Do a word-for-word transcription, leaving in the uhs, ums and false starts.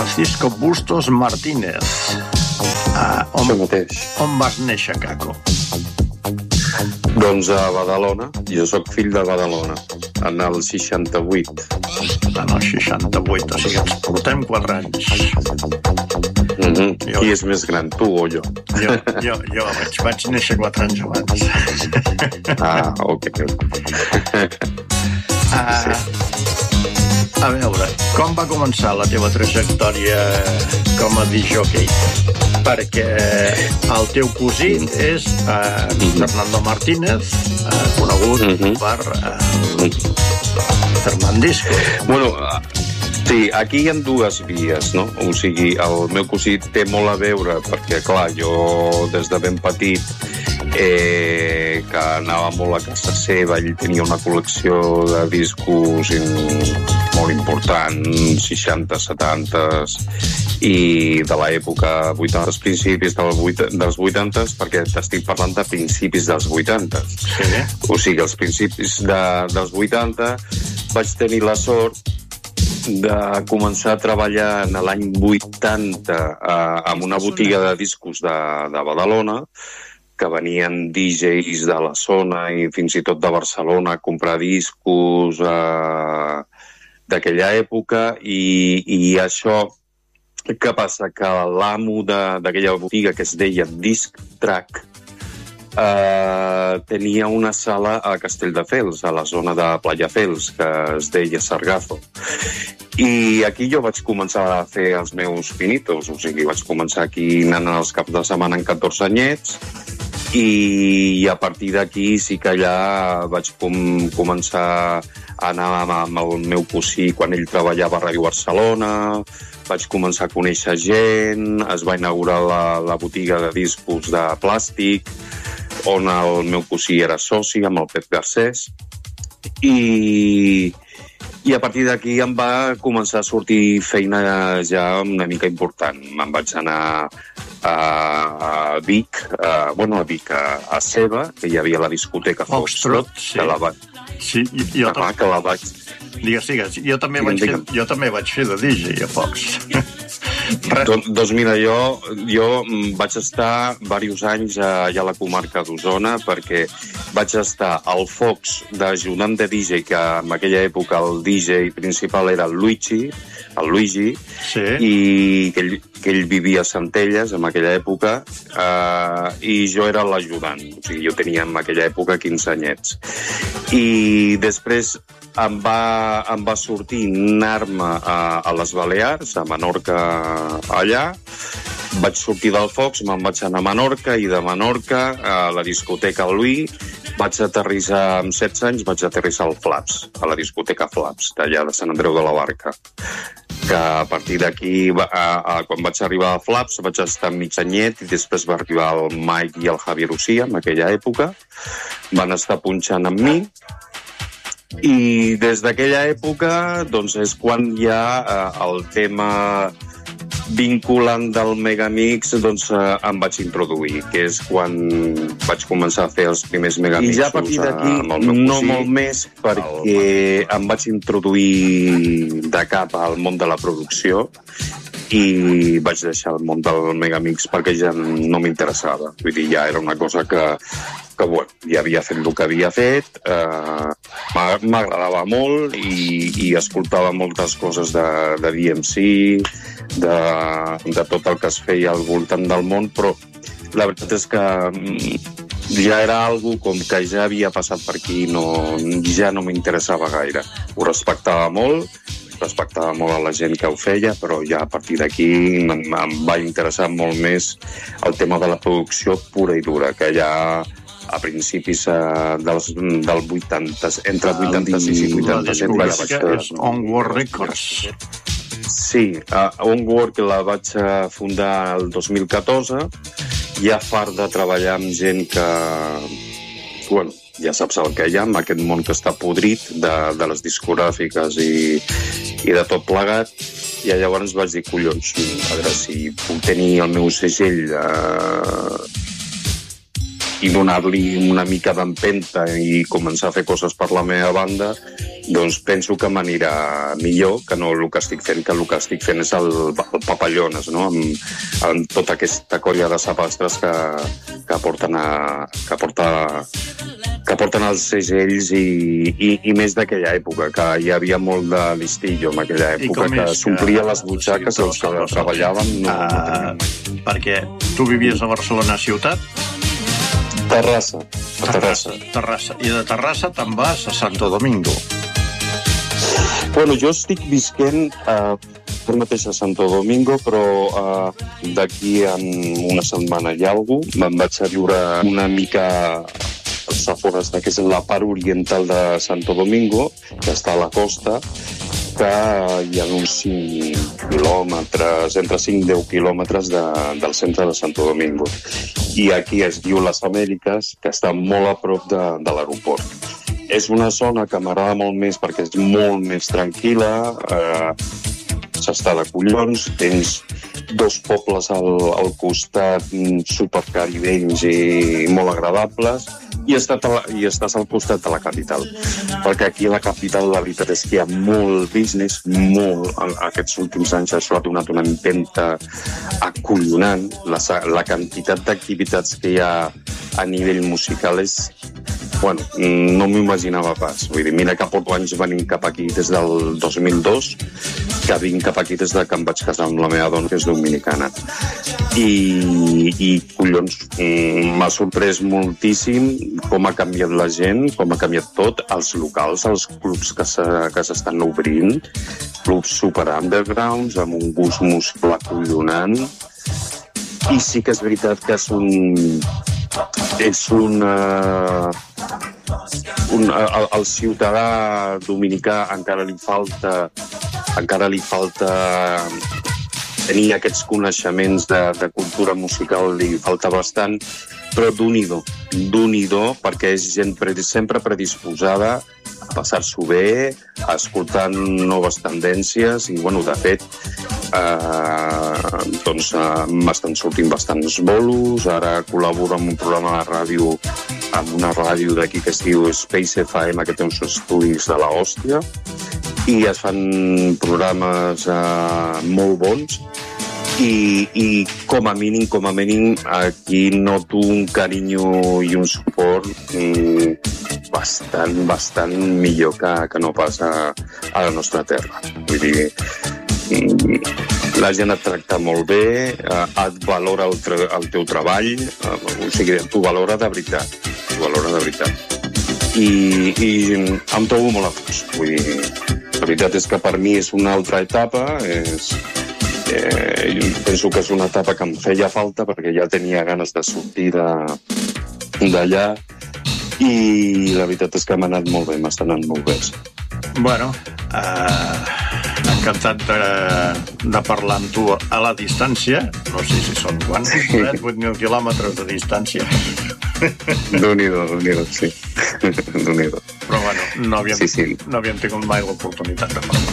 Francisco Bustos Martínez. Uh, on, on vas néixer, Caco? Doncs a Badalona. Jo sóc fill de Badalona, en el seixanta-vuit. En el seixanta-vuit, o sigui, ens portem quatre anys. Mm-hmm. Jo... Qui és més gran, tu o jo? Jo, jo, jo vaig, vaig néixer quatre anys abans. Ah, ok. Ah, sí. A veure, com va començar la teva trajectòria com a discjòquei? Perquè el teu cosí és uh, Fernando Martínez, uh, conegut mm-hmm. per uh, Fernandisco. Bueno, sí, aquí hi ha dues vies, no? O sigui, el meu cosí té molt a veure, perquè, clar, jo des de ben petit eh, que anava molt a casa seva, ell tenia una col·lecció de discos in, molt important, seixanta, setanta, i de l'època vuitanta, principis del vuit, dels vuitanta, perquè t'estic parlant de principis dels vuitanta. Sí. O sigui, als principis de, dels vuitanta vaig tenir la sort de començar a treballar en l'any vuitanta eh, en una botiga de discos de, de Badalona, que venien D Js de la zona i fins i tot de Barcelona a comprar discos eh, d'aquella època, i, i això, què passa? Que l'amo d'aquella botiga, que es deia Disc Track, eh, tenia una sala a Castelldefels, a la zona de Playafels, que es deia Sargazo. I aquí jo vaig començar a fer els meus pinitos, o sigui, vaig començar aquí anant als caps de setmana en catorze anyets, i a partir d'aquí sí que allà vaig com, començar a anar amb, amb el meu cosí quan ell treballava a Ràdio Barcelona, vaig començar a conèixer gent, es va inaugurar la, la botiga de discos de plàstic, on el meu cosí era soci amb el Pep Garcés, i, i a partir d'aquí em va començar a sortir feina ja una mica important. Me'n vaig anar a, a Vic, a, bueno, a Vic, a, a Seva, que hi havia la discoteca Foxtrot, sí. que la va... Sí, jo, jo ah, que la vaig... Digues, digues, jo també, vaig fer, jo també vaig fer de D J a Fox. Doncs, doncs mira, jo, jo vaig estar diversos anys allà a la comarca d'Osona, perquè vaig estar al Fox d'ajudant de D J, que en aquella època el D J principal era el Luigi, el Luigi, sí. i que ell, que ell vivia a Centelles en aquella època, eh, i jo era l'ajudant. O sigui, jo tenia en aquella època quinze anyets. I després em va, em va sortir anar-me a, a les Balears, a Menorca, allà. Vaig sortir del Fox, me'n vaig anar a Menorca, i de Menorca a la discoteca Louis. Vaig aterrissar amb setze anys, vaig aterrissar al Flaps, a la discoteca Flaps, d'allà de Sant Andreu de la Barca. Que a partir d'aquí, quan vaig arribar a Flaps, vaig estar mig anyet, i després va arribar el Mike i el Javier Ucía, en aquella època. Van estar punxant amb mi, i des d'aquella època doncs és quan hi ha eh, el tema vinculant del Megamix, doncs eh, em vaig introduir, que és quan vaig començar a fer els primers Megamixos. I ja a partir d'aquí no molt més, perquè em vaig introduir de cap al món de la producció i vaig deixar el món del Megamix perquè ja no m'interessava. Vull dir, ja era una cosa que, que bueno, ja havia fet el que havia fet, eh, m'agradava molt i, i escoltava moltes coses de, de D M C, de, de tot el que es feia al voltant del món, però la veritat és que ja era algo com que ja havia passat per aquí, no, ja no m'interessava gaire. Ho respectava molt, respectava molt a la gent que ho feia, però ja a partir d'aquí em, em va interessar molt més el tema de la producció pura i dura, que ja a principis uh, dels, del vuitanta, entre vuitanta-sis i vuitanta-set la discoteca és Onward Records. Sí, uh, Onward la vaig fundar el dos mil catorze, ja fart de treballar amb gent que, bueno, ja saps el que hi ha, amb aquest món que està podrit de, de les discogràfiques i, i de tot plegat, i llavors vaig dir, collons, a veure si puc tenir el meu segell eh, i donar-li una mica d'empenta i començar a fer coses per la meva banda, doncs penso que m'anirà millor que no el que estic fent, que el que estic fent és el, el papallones, no? amb, amb tota aquesta colla de sapastres que, que porten a, que porta, que porten els segells i, i, i més d'aquella època, que hi havia molt de listillo en aquella època, que s'omplia les butxaques sí, els que no, treballaven. No, uh, no tenien... Perquè tu vivies a Barcelona ciutat? Terrassa. A Terrassa. Terrassa. I de Terrassa te'n vas a Santo Domingo. Bueno, jo estic visquent uh, per mateix a Santo Domingo, però uh, d'aquí en una setmana i alguna cosa me'n vaig a viure una mica als afores que és la part oriental de Santo Domingo, que està a la costa, que hi ha uns cinc quilòmetres, entre cinc i deu quilòmetres de, del centre de Santo Domingo. I aquí es diu Les Amèriques, que està molt a prop de, de l'aeroport. És una zona que m'agrada molt més perquè és molt més tranquil·la, eh, s'està de collons, tens dos pobles al, al costat supercaribenys i molt agradables, i, estat a la, i estàs al costat de la capital. Perquè aquí a la capital la veritat és que hi ha molt business, molt. Aquests últims anys això ha donat una empenta acollonant. La, la quantitat d'activitats que hi ha a nivell musical és... Bueno, no m'ho imaginava pas. Vull dir, mira que porto anys venint cap aquí des del dos mil dos, que vinc cap aquí des de que em vaig casar amb la meva dona, que és dominicana. I, i collons, m'ha sorprès moltíssim com ha canviat la gent, com ha canviat tot, els locals, els clubs que s'estan obrint, clubs super undergrounds, amb un gust musical acollonant. I sí que és veritat que és un... és una... Un, el, el ciutadà dominicà encara li falta encara li falta tenir aquests coneixements de, de cultura musical, li falta bastant, però d'un-i-do, d'un-i-do, perquè és gent pre, sempre predisposada a passar-s'ho bé, a escoltar noves tendències, i, bueno, de fet, eh, doncs eh, m'estan sortint bastants bolos, ara col·laboro amb un programa de ràdio, amb una ràdio d'aquí que es diu Space F M, que té uns estudis de la hòstia, i es fan programes eh, molt bons, i, i com a mínim, com a mínim, aquí noto un carinyo i un suport mm, bastant, bastant millor que, que no pas a, a la nostra terra. Vull dir, mm, la gent et tracta molt bé, eh, et valora el, el teu treball, eh, o sigui, t'ho valora de veritat, t'ho valora de veritat. I, i em trobo molt a gust. Vull dir, la veritat és que per mi és una altra etapa, és... Eh, penso que és una etapa que em feia falta perquè ja tenia ganes de sortir d'allà, i la veritat és que m'ha anat molt bé, m'està anant molt bé. Bueno, eh, encantat de, de parlar amb tu a la distància, no sé si són quants, vuit mil quilòmetres de distància. Déu-n'hi-do, Déu-n'hi-do, sí. Déu-n'hi-do. Però bueno, no havíem, sí, sí. no havíem tingut mai l'oportunitat de parlar.